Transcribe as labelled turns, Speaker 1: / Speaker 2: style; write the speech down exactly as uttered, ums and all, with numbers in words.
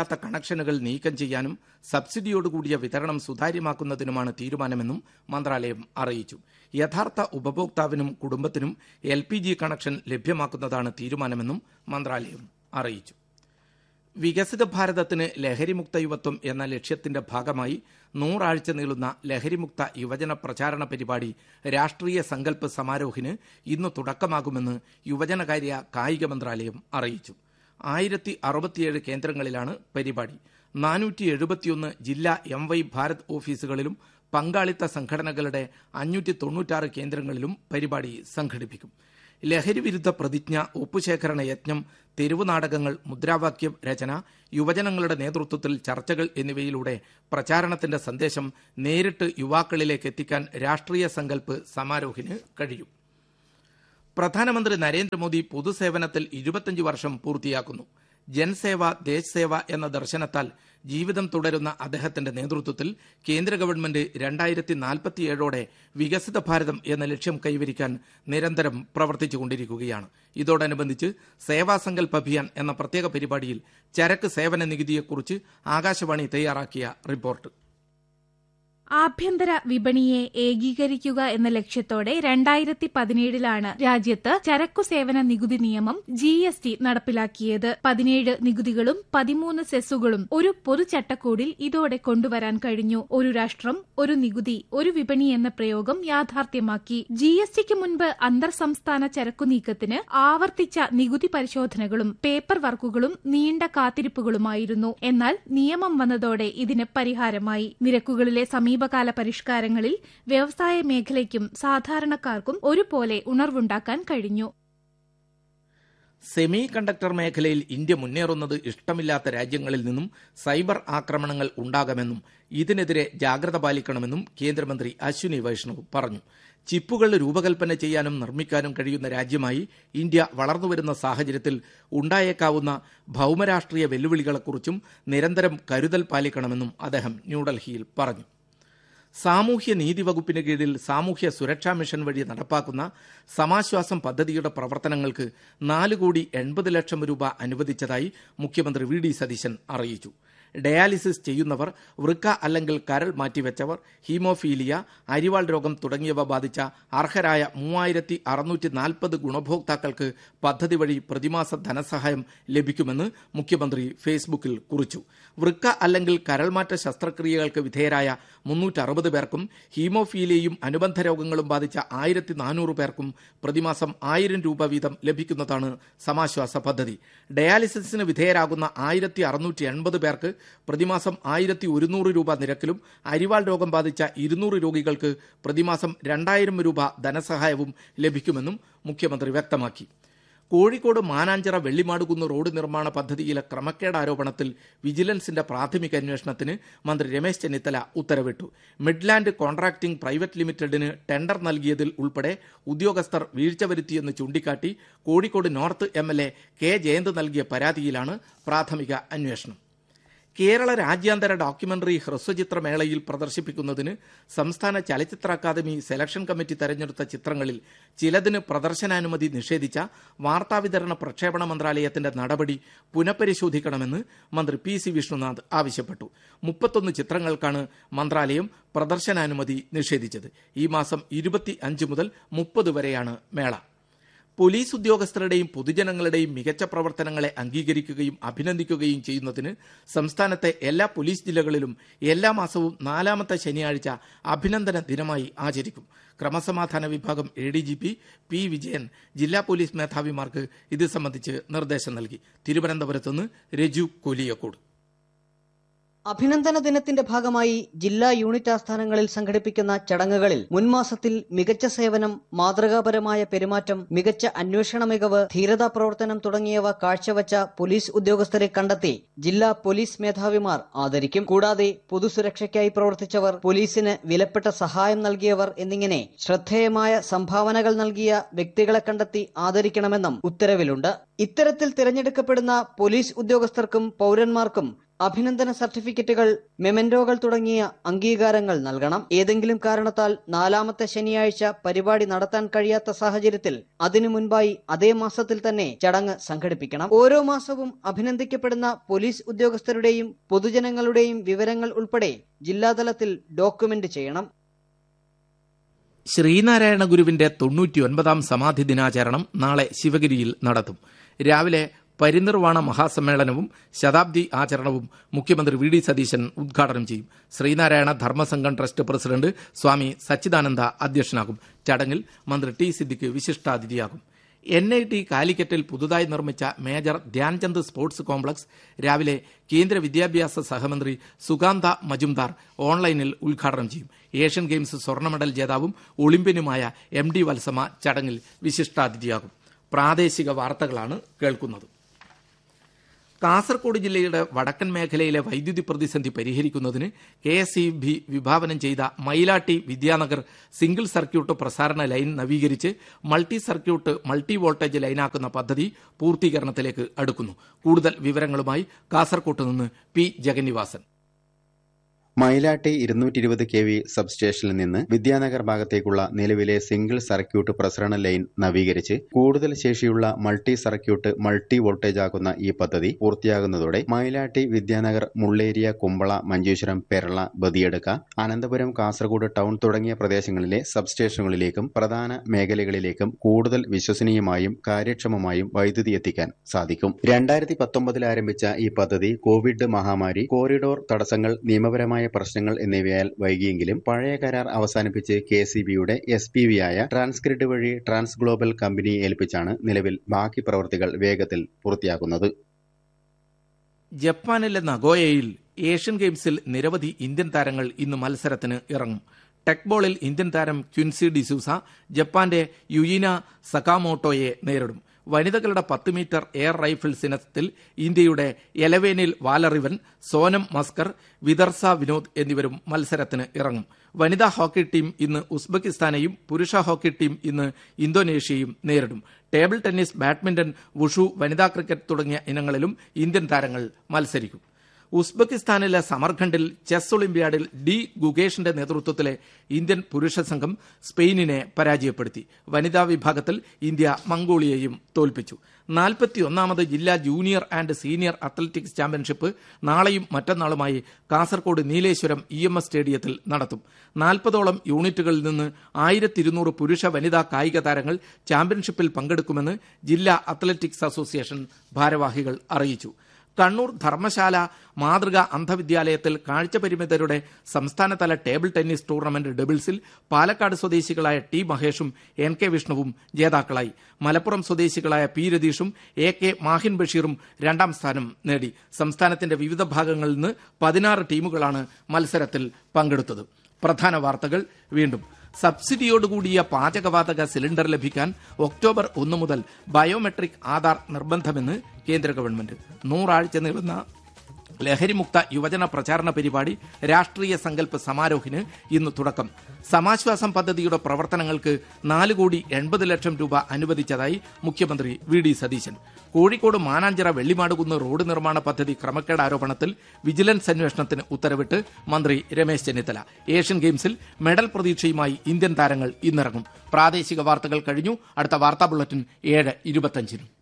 Speaker 1: ലഭ്യമല്ലാത്ത കണക്ഷനുകൾ നീക്കം ചെയ്യാനും സബ്സിഡിയോടുകൂടിയ വിതരണം സുതാര്യമാക്കുന്നതിനുമാണ് തീരുമാനമെന്നും മന്ത്രാലയം അറിയിച്ചു. യഥാർത്ഥ ഉപഭോക്താവിനും കുടുംബത്തിനും എൽ പി ജി കണക്ഷൻ ലഭ്യമാക്കുന്നതാണ് തീരുമാനമെന്നും മന്ത്രാലയം അറിയിച്ചു. വികസിത ഭാരതത്തിന് ലഹരിമുക്ത യുവത്വം എന്ന ലക്ഷ്യത്തിന്റെ ഭാഗമായി നൂറാഴ്ച നീളുന്ന ലഹരിമുക്ത യുവജന പ്രചാരണ പരിപാടി രാഷ്ട്രീയ സങ്കല്പ് സമാരോഹിന് ഇന്ന് തുടക്കമാകുമെന്ന് യുവജനകാര്യ കായിക മന്ത്രാലയം അറിയിച്ചു. ആയിരത്തി അറുപത്തിയേഴ് കേന്ദ്രങ്ങളിലാണ് പരിപാടി. നാനൂറ്റി എഴുപത്തിയൊന്ന് ജില്ലാ എം വൈ ഭാരത് ഓഫീസുകളിലും പങ്കാളിത്ത സംഘടനകളുടെ അഞ്ഞൂറ്റി തൊണ്ണൂറ്റാറ് കേന്ദ്രങ്ങളിലും പരിപാടി സംഘടിപ്പിക്കും. ലഹരി വിരുദ്ധ പ്രതിജ്ഞ, ഒപ്പുശേഖരണ യജ്ഞം, തെരുവു നാടകങ്ങൾ, മുദ്രാവാക്യം രചന, യുവജനങ്ങളുടെ നേതൃത്വത്തിൽ ചർച്ചകൾ എന്നിവയിലൂടെ പ്രചാരണത്തിന്റെ സന്ദേശം നേരിട്ട് യുവാക്കളിലേക്ക് എത്തിക്കാൻ രാഷ്ട്രീയ സങ്കല്പ് സമാരോഹിന് കഴിയും. പ്രധാനമന്ത്രി നരേന്ദ്രമോദി പൊതുസേവനത്തിൽ ഇരുപത്തിയഞ്ച് വർഷം പൂർത്തിയാക്കുന്നു. ജൻസേവ ദേശ് സേവ എന്ന ദർശനത്താൽ ജീവിതം തുടരുന്ന അദ്ദേഹത്തിന്റെ നേതൃത്വത്തിൽ കേന്ദ്ര ഗവൺമെന്റ് രണ്ടായിരത്തി നാൽപ്പത്തിയേഴോടെ വികസിത ഭാരതം എന്ന ലക്ഷ്യം കൈവരിക്കാൻ നിരന്തരം പ്രവർത്തിച്ചുകൊണ്ടിരിക്കുകയാണ്. ഇതോടനുബന്ധിച്ച് സേവാസങ്കൽപ് അഭിയാൻ എന്ന പ്രത്യേക പരിപാടിയിൽ ചരക്ക് സേവന നികുതിയെക്കുറിച്ച് ആകാശവാണി തയ്യാറാക്കിയ റിപ്പോർട്ട്.
Speaker 2: ആഭ്യന്തര വിപണിയെ ഏകീകരിക്കുക എന്ന ലക്ഷ്യത്തോടെ രണ്ടായിരത്തി പതിനേഴിലാണ് രാജ്യത്ത് ചരക്കു സേവന നികുതി നിയമം ജി എസ് ടി നടപ്പിലാക്കിയത്. പതിനേഴ് നികുതികളും പതിമൂന്ന് സെസ്സുകളും ഒരു പൊതുചട്ടക്കൂടിൽ ഇതോടെ കൊണ്ടുവരാൻ കഴിഞ്ഞു. ഒരു രാഷ്ട്രം ഒരു നികുതി ഒരു വിപണി എന്ന പ്രയോഗം യാഥാർത്ഥ്യമാക്കി. ജി എസ് ടിക്ക് മുൻപ് അന്തർ സംസ്ഥാന ചരക്കു നീക്കത്തിന് ആവർത്തിച്ച നികുതി പരിശോധനകളും പേപ്പർ വർക്കുകളും നീണ്ട കാത്തിരിപ്പുകളുമായിരുന്നു. എന്നാൽ നിയമം വന്നതോടെ ഇതിന് പരിഹാരമായി. നിരക്കുകളിലെ സമീപ സമീപകാല പരിഷ്കാരങ്ങളിൽ വ്യവസായ മേഖലയ്ക്കും സാധാരണക്കാർക്കും ഒരുപോലെ ഉണർവുണ്ടാക്കാൻ കഴിഞ്ഞു.
Speaker 1: സെമി കണ്ടക്ടർ മേഖലയിൽ ഇന്ത്യ മുന്നേറുന്നത് ഇഷ്ടമില്ലാത്ത രാജ്യങ്ങളിൽ നിന്നും സൈബർ ആക്രമണങ്ങൾ ഉണ്ടാകാമെന്നും ഇതിനെതിരെ ജാഗ്രത പാലിക്കണമെന്നും കേന്ദ്രമന്ത്രി അശ്വിനി വൈഷ്ണവ് പറഞ്ഞു. ചിപ്പുകൾ രൂപകൽപ്പന ചെയ്യാനും നിർമ്മിക്കാനും കഴിയുന്ന രാജ്യമായി ഇന്ത്യ വളർന്നുവരുന്ന സാഹചര്യത്തിൽ ഉണ്ടായേക്കാവുന്ന ഭൌമരാഷ്ട്രീയ വെല്ലുവിളികളെക്കുറിച്ചും നിരന്തരം കരുതൽ പാലിക്കണമെന്നും അദ്ദേഹം ന്യൂഡൽഹിയിൽ പറഞ്ഞു. സാമൂഹ്യ നീതി വകുപ്പിന് കീഴിൽ സാമൂഹ്യ സുരക്ഷാ മിഷൻ വഴി നടപ്പാക്കുന്ന സമാശ്വാസം പദ്ധതിയുടെ പ്രവർത്തനങ്ങൾക്ക് നാല് കോടി എൺപത് ലക്ഷം രൂപ അനുവദിച്ചതായി മുഖ്യമന്ത്രി വി ഡി സതീശൻ അറിയിച്ചു. ഡയാലിസിസ് ചെയ്യുന്നവർ, വൃക്ക അല്ലെങ്കിൽ കരൾ മാറ്റിവെച്ചവർ, ഹീമോഫീലിയ, അരിവാൾ രോഗം തുടങ്ങിയവ ബാധിച്ച അർഹരായ മൂവായിരത്തി അറുന്നൂറ്റി നാൽപ്പത് ഗുണഭോക്താക്കൾക്ക് പദ്ധതി വഴി പ്രതിമാസ ധനസഹായം ലഭിക്കുമെന്ന് മുഖ്യമന്ത്രി ഫേസ്ബുക്കിൽ കുറിച്ചു. വൃക്ക അല്ലെങ്കിൽ കരൾമാറ്റ ശസ്ത്രക്രിയകൾക്ക് വിധേയരായ മുന്നൂറ്റി അറുപത് പേർക്കും ഹീമോഫീലിയയും അനുബന്ധ രോഗങ്ങളും ബാധിച്ച ആയിരത്തി നാനൂറ് പേർക്കും പ്രതിമാസം ആയിരം രൂപ വീതം ലഭിക്കുന്നതാണ് സമാശ്വാസ പദ്ധതി. ഡയാലിസിസിന് വിധേയരാകുന്ന ആയിരത്തി അറുന്നൂറ്റി എൺപത് പേർക്ക് പ്രതിമാസം ആയിരത്തി ഒരുന്നൂറ് രൂപ നിരക്കിലും അരിവാൾ രോഗം ബാധിച്ച ഇരുന്നൂറ് രോഗികൾക്ക് പ്രതിമാസം രണ്ടായിരം രൂപ ധനസഹായവും ലഭിക്കുമെന്നും മുഖ്യമന്ത്രി വ്യക്തമാക്കി. കോഴിക്കോട് മാനാഞ്ചിറ വെള്ളിമാടുകുന്ന് റോഡ് നിർമ്മാണ പദ്ധതിയിലെ ക്രമക്കേട് ആരോപണത്തിൽ വിജിലൻസിന്റെ പ്രാഥമിക അന്വേഷണത്തിന് മന്ത്രി രമേശ് ചെന്നിത്തല ഉത്തരവിട്ടു. മിഡ്ലാൻഡ് കോൺട്രാക്ടിംഗ് പ്രൈവറ്റ് ലിമിറ്റഡിന് ടെൻഡർ നൽകിയതിൽ ഉൾപ്പെടെ ഉദ്യോഗസ്ഥർ വീഴ്ച വരുത്തിയെന്ന് ചൂണ്ടിക്കാട്ടി Kozhikode north M L A K Jayant നൽകിയ പരാതിയിലാണ് പ്രാഥമിക അന്വേഷണം. കേരള രാജ്യാന്തര ഡോക്യുമെന്ററി ഹ്രസ്വചിത്രമേളയിൽ പ്രദർശിപ്പിക്കുന്നതിന് സംസ്ഥാന ചലച്ചിത്ര അക്കാദമി സെലക്ഷൻ കമ്മിറ്റി തെരഞ്ഞെടുത്ത ചിത്രങ്ങളിൽ ചിലതിന് പ്രദർശനാനുമതി നിഷേധിച്ച വാർത്താവിതരണ പ്രക്ഷേപണ മന്ത്രാലയത്തിന്റെ നടപടി പുനഃപരിശോധിക്കണമെന്ന് മന്ത്രി പി സി വിഷ്ണുനാഥ് ആവശ്യപ്പെട്ടു. മുപ്പത്തൊന്ന് ചിത്രങ്ങൾക്കാണ് മന്ത്രാലയം പ്രദർശനാനുമതി നിഷേധിച്ചത്. ഈ മാസം ഇരുപത്തി അഞ്ച് മുതൽ മുപ്പത് വരെയാണ് മേള. പോലീസ് ഉദ്യോഗസ്ഥരുടെയും പൊതുജനങ്ങളുടെയും മികച്ച പ്രവർത്തനങ്ങളെ അംഗീകരിക്കുകയും അഭിനന്ദിക്കുകയും ചെയ്യുന്നതിന് സംസ്ഥാനത്തെ എല്ലാ പോലീസ് ജില്ലകളിലും എല്ലാ മാസവും നാലാമത്തെ ശനിയാഴ്ച അഭിനന്ദന ദിനമായി ആചരിക്കും. ക്രമസമാധാന വിഭാഗം A D G P P Vijayan ജില്ലാ പോലീസ് മേധാവിമാർക്ക് ഇത് സംബന്ധിച്ച് നിർദ്ദേശം നൽകി. തിരുവനന്തപുരത്തുനിന്ന് രജു കൊലിയക്കോട്.
Speaker 3: അഭിനന്ദന ദിനത്തിന്റെ ഭാഗമായി ജില്ലാ യൂണിറ്റ് ആസ്ഥാനങ്ങളിൽ സംഘടിപ്പിക്കുന്ന ചടങ്ങുകളിൽ മുൻമാസത്തിൽ മികച്ച സേവനം, മാതൃകാപരമായ പെരുമാറ്റം, മികച്ച അന്വേഷണ മികവ്, ധീരതാ പ്രവർത്തനം തുടങ്ങിയവ കാഴ്ചവച്ച പോലീസ് ഉദ്യോഗസ്ഥരെ കണ്ടെത്തി ജില്ലാ പോലീസ് മേധാവിമാർ ആദരിക്കും. കൂടാതെ പൊതുസുരക്ഷയ്ക്കായി പ്രവർത്തിച്ചവർ, പോലീസിന് വിലപ്പെട്ട സഹായം നൽകിയവർ എന്നിങ്ങനെ ശ്രദ്ധേയമായ സംഭാവനകൾ നൽകിയ വ്യക്തികളെ കണ്ടെത്തി ആദരിക്കണമെന്നും ഉത്തരവിലുണ്ട്. ഇത്തരത്തിൽ തിരഞ്ഞെടുക്കപ്പെടുന്ന പോലീസ് ഉദ്യോഗസ്ഥർക്കും പൌരന്മാർക്കും അഭിനന്ദന സർട്ടിഫിക്കറ്റുകൾ, മെമന്റോകൾ തുടങ്ങിയ അംഗീകാരങ്ങൾ നൽകണം. ഏതെങ്കിലും കാരണത്താൽ നാലാമത്തെ ശനിയാഴ്ച പരിപാടി നടത്താൻ കഴിയാത്ത സാഹചര്യത്തിൽ അതിനു മുൻപായി അതേ മാസത്തിൽ തന്നെ ചടങ്ങ് സംഘടിപ്പിക്കണം. ഓരോ മാസവും അഭിനന്ദിക്കപ്പെടുന്ന പോലീസ് ഉദ്യോഗസ്ഥരുടെയും പൊതുജനങ്ങളുടെയും വിവരങ്ങൾ ഉൾപ്പെടെ ജില്ലാതലത്തിൽ ഡോക്യുമെന്റ് ചെയ്യണം.
Speaker 1: ശ്രീനാരായണ ഗുരുവിന്റെ തൊണ്ണൂറ്റി ഒൻപതാം സമാധി ദിനാചരണം നാളെ ശിവഗിരിയിൽ നടത്തും. രാവിലെ പരിനിർവാണ മഹാസമ്മേളനവും ശതാബ്ദി ആചരണവും മുഖ്യമന്ത്രി വി ഡി സതീശൻ ഉദ്ഘാടനം ചെയ്യും. ശ്രീനാരായണ ധർമ്മസംഘം ട്രസ്റ്റ് പ്രസിഡന്റ് സ്വാമി സച്ചിദാനന്ദ അധ്യക്ഷനാകും. ചടങ്ങിൽ മന്ത്രി T Siddique വിശിഷ്ടാതിഥിയാകും. N I T കാലിക്കറ്റിൽ പുതുതായി നിർമ്മിച്ച മേജർ ധ്യാൻചന്ദ് സ്പോർട്സ് കോംപ്ലക്സ് രാവിലെ കേന്ദ്ര വിദ്യാഭ്യാസ സഹമന്ത്രി സുകാന്ത മജുംദാർ ഓൺലൈനിൽ ഉദ്ഘാടനം ചെയ്യും. ഏഷ്യൻ ഗെയിംസ് സ്വർണ്ണ മെഡൽ ജേതാവും ഒളിമ്പ്യനുമായ എം ഡി വത്സമ ചടങ്ങിൽ വിശിഷ്ടാതിഥിയാകും. പ്രാദേശിക വാർത്തകളാണ് കേൾക്കുന്നത്. കാസർകോട് ജില്ലയുടെ വടക്കൻ മേഖലയിലെ വൈദ്യുതി പ്രതിസന്ധി പരിഹരിക്കുന്നതിന് കെ എസ് ഇ ബി വിഭാവനം ചെയ്ത Mayilatti Vidyanagar single circuit പ്രസാരണ line നവീകരിച്ച് മൾട്ടി സർക്യൂട്ട് മൾട്ടി വോൾട്ടേജ് ലൈനാക്കുന്ന പദ്ധതി പൂർത്തീകരണത്തിലേക്ക് അടുക്കുന്നു. കൂടുതൽ വിവരങ്ങളുമായി കാസർകോട്ട് നിന്ന് പി ജഗന്നിവാസൻ.
Speaker 4: മയിലാട്ടി ഇരുന്നൂറ്റി ഇരുപത് കെ വി സബ്സ്റ്റേഷനിൽ നിന്ന് വിദ്യാനഗർ ഭാഗത്തേക്കുള്ള നിലവിലെ സിംഗിൾ സർക്യൂട്ട് പ്രസരണ ലൈൻ നവീകരിച്ച് കൂടുതൽ ശേഷിയുള്ള മൾട്ടി സർക്യൂട്ട് മൾട്ടി വോൾട്ടേജ് ആക്കുന്ന ഈ പദ്ധതി പൂർത്തിയാകുന്നതോടെ മയിലാട്ടി വിദ്യാനഗർ മുള്ളേരിയ കുമ്പള മഞ്ചേശ്വരം പെരള ബദിയടുക്ക അനന്തപുരം കാസർഗോഡ് ടൗൺ തുടങ്ങിയ പ്രദേശങ്ങളിലെ സബ്സ്റ്റേഷനുകളിലേക്കും പ്രധാന മേഖലകളിലേക്കും കൂടുതൽ വിശ്വസനീയമായും കാര്യക്ഷമമായും വൈദ്യുതി എത്തിക്കാൻ സാധിക്കും. രണ്ടായിരത്തി പത്തൊമ്പതിൽ ആരംഭിച്ച ഈ പദ്ധതി കോവിഡ് മഹാമാരി, കോറിഡോർ തടസ്സങ്ങൾ, നിയമപരമായ പ്രശ്നങ്ങൾ എന്നിവയാൽ വൈകിയെങ്കിലും പഴയ കരാർ അവസാനിപ്പിച്ച് കെ എസ് ഇ ബിയുടെ എസ് പി വി ആയ ട്രാൻസ്ഗ്രിഡ് വഴി ട്രാൻസ് ഗ്ലോബൽ കമ്പനിയെ ഏൽപ്പിച്ചാണ് നിലവിൽ ബാക്കി പ്രവൃത്തികൾ വേഗത്തിൽ പൂർത്തിയാക്കുന്നത്.
Speaker 1: ജപ്പാനിലെ നഗോയയിൽ ഏഷ്യൻ ഗെയിംസിൽ നിരവധി ഇന്ത്യൻ താരങ്ങൾ ഇന്ന് മത്സരത്തിന് ഇറങ്ങും. ടെക്ബോളിൽ ഇന്ത്യൻ താരം ക്വിൻസി ഡിസൂസ ജപ്പാന്റെ യുയിന സകാമോട്ടോയെ നേരിടും. വനിതകളുടെ പത്ത് മീറ്റർ എയർ റൈഫിൾസ് ഇനത്തിൽ ഇന്ത്യയുടെ എലവേനിൽ വാലറിവൻ, സോനം മസ്കർ, വിദർസ വിനോദ് എന്നിവരും മത്സരത്തിന് ഇറങ്ങും. വനിതാ ഹോക്കി ടീം ഇന്ന് ഉസ്ബെക്കിസ്ഥാനെയും പുരുഷ ഹോക്കി ടീം ഇന്ന് ഇന്തോനേഷ്യയും നേരിടും. ടേബിൾ ടെന്നീസ്, ബാഡ്മിന്റൺ, വുഷു, വനിതാ ക്രിക്കറ്റ് തുടങ്ങിയ ഇനങ്ങളിലും ഇന്ത്യൻ താരങ്ങൾ മത്സരിക്കും. ഉസ്ബെക്കിസ്ഥാനിലെ സമർഖണ്ഡിൽ ചെസ് ഒളിമ്പ്യാഡിൽ ഡി ഗുഗേഷിന്റെ നേതൃത്വത്തിലെ ഇന്ത്യൻ പുരുഷ സംഘം സ്പെയിനിനെ പരാജയപ്പെടുത്തി. വനിതാ വിഭാഗത്തിൽ ഇന്ത്യ മംഗോളിയയും തോൽപ്പിച്ചു. നാൽപ്പത്തിയൊന്നാമത് ജില്ലാ junior and senior athletics championship നാളെയും മറ്റന്നാളുമായി Kasaragod Nileshwaram E M S സ്റ്റേഡിയത്തിൽ നടത്തും. നാൽപ്പതോളം യൂണിറ്റുകളിൽ നിന്ന് ആയിരത്തി ഇരുന്നൂറ് പുരുഷ വനിതാ കായിക താരങ്ങൾ ചാമ്പ്യൻഷിപ്പിൽ പങ്കെടുക്കുമെന്ന് ജില്ലാ അത്ലറ്റിക്സ് അസോസിയേഷൻ ഭാരവാഹികൾ അറിയിച്ചു. കണ്ണൂർ ധർമ്മശാല മാതൃകാ അന്ധവിദ്യാലയത്തിൽ കാഴ്ചപരിമിതരുടെ സംസ്ഥാനതല ടേബിൾ ടെന്നീസ് ടൂർണമെന്റ് ഡബിൾസിൽ പാലക്കാട് സ്വദേശികളായ ടി മഹേഷും എൻ കെ വിഷ്ണുവും ജേതാക്കളായി. മലപ്പുറം സ്വദേശികളായ പി രതീഷും എ കെ മാഹിൻ ബഷീറും രണ്ടാം സ്ഥാനം നേടി. സംസ്ഥാനത്തിന്റെ വിവിധ ഭാഗങ്ങളിൽ നിന്ന് പതിനാറ് ടീമുകളാണ് മത്സരത്തിൽ പങ്കെടുത്തത്. പ്രധാന വാർത്തകൾ വീണ്ടും. സബ്സിഡിയോടുകൂടിയ പാചകവാതക സിലിണ്ടർ ലഭിക്കാൻ ഒക്ടോബർ ഒന്ന് മുതൽ ബയോമെട്രിക് ആധാർ നിർബന്ധമെന്ന് കേന്ദ്ര ഗവൺമെന്റ്. നൂറാഴ്ച നീളുന്ന ലഹരിമുക്ത യുവജന പ്രചാരണ പരിപാടി രാഷ്ട്രീയ സങ്കല്പ് സമാരോഹിന് ഇന്ന് തുടക്കം. സമാശ്വാസം പദ്ധതിയുടെ പ്രവർത്തനങ്ങൾക്ക് നാല് കോടി എൺപത് ലക്ഷം രൂപ അനുവദിച്ചതായി മുഖ്യമന്ത്രി V D Satheesan. Kozhikode Mananchira Vellimadukunnu road നിർമ്മാണ പദ്ധതി ക്രമക്കേട് ആരോപണത്തിൽ വിജിലൻസ് അന്വേഷണത്തിന് ഉത്തരവിട്ട് മന്ത്രി രമേശ് ചെന്നിത്തല. ഏഷ്യൻ ഗെയിംസിൽ മെഡൽ പ്രതീക്ഷയുമായി ഇന്ത്യൻ താരങ്ങൾ ഇന്നിറങ്ങും. പ്രാദേശിക വാർത്തകൾ കഴിഞ്ഞു. അടുത്ത വാർത്താ ബുള്ളറ്റിൻ ഏഴ് ഇരുപത്തഞ്ചിനും.